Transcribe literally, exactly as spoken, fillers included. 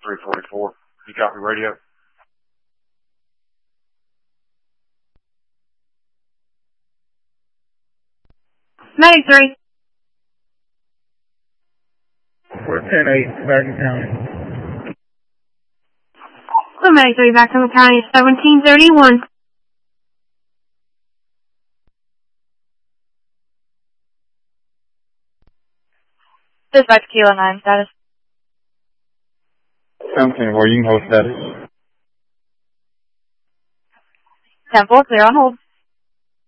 three forty-four. You copy radio? Medic three. four ten eight, American County. Blue Medic three, back to the county, seventeen thirty-one. Dispatch Kilo nine, status. seventeen, where you can hold status. ten four, clear on hold.